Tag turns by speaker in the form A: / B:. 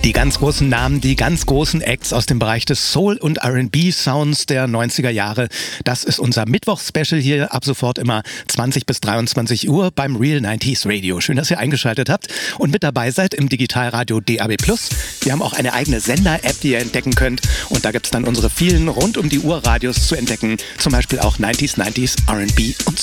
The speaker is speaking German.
A: Die ganz großen Namen, die ganz großen Acts aus dem Bereich des Soul- und R&B-Sounds der 90er Jahre. Das ist unser Mittwochs-Special hier ab sofort immer 20 bis 23 Uhr beim Real 90s Radio. Schön, dass ihr eingeschaltet habt und mit dabei seid im Digitalradio DAB+. Wir haben auch eine eigene Sender-App, die ihr entdecken könnt. Und da gibt's dann unsere vielen rund um die Uhr Radios zu entdecken. Zum Beispiel auch 90s, R&B und